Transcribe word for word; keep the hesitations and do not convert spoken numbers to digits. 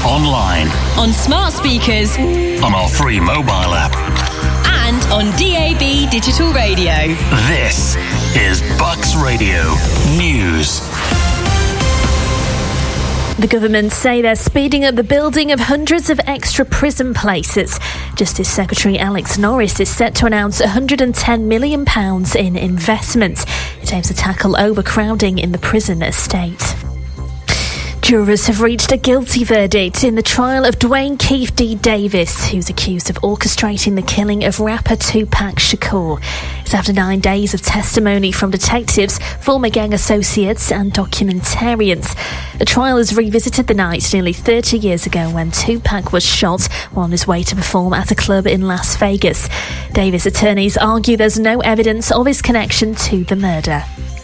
online, on smart speakers, on our free mobile app, and on D A B digital radio. This is Bucks Radio News. The government say they're speeding up the building of hundreds of extra prison places. Justice Secretary Alex Norris is set to announce one hundred ten million pounds in investment. It aims to tackle overcrowding in the prison estate. Jurors have reached a guilty verdict in the trial of Dwayne Keith D. Davis, who's accused of orchestrating the killing of rapper Tupac Shakur. It's after nine days of testimony from detectives, former gang associates and documentarians. The trial has revisited the night nearly thirty years ago when Tupac was shot while on his way to perform at a club in Las Vegas. Davis' attorneys argue there's no evidence of his connection to the murder.